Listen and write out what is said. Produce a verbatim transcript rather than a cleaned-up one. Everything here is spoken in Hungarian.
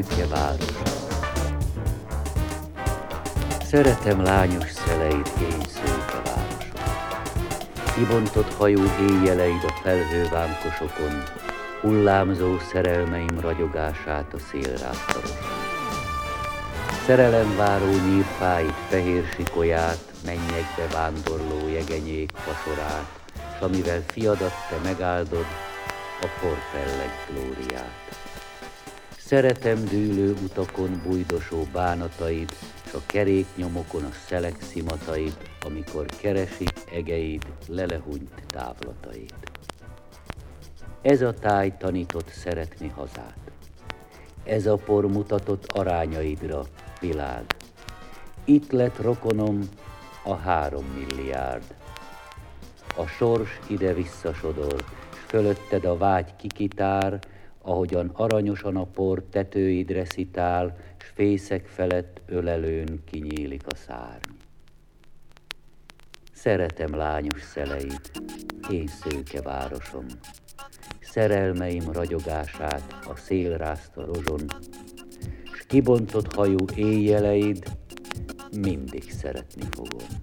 szőke városa. Szeretem lányos szeleid, én szőke városa. Kibontott hajú éjjeleid a felhővámkosokon, hullámzó szerelmeim ragyogását a szél rásztarosan. Szerelemváró nyírfáit, fehér sikolyát, mennyekbe vándorló jegenyék fasorát, s amivel fiadat te megáldod, a porfelleg glóriát. Szeretem dűlő utakon bújdosó bánataid, s a keréknyomokon a szelek szimatait, amikor keresik egeid lelehunyt távlataid. Ez a táj tanított szeretni hazát. Ez a por mutatott arányaidra, világ. Itt lett rokonom a három milliárd. A sors ide visszasodor, s fölötted a vágy kikitár, ahogyan aranyosan a por tetőidre szitál, s fészek felett ölelőn kinyílik a szárny. Szeretem lányos szeleid, én szőke városom. Szerelmeim ragyogását a szél rázta rozson, s kibontott hajú éjjeleid mindig szeretni fogom.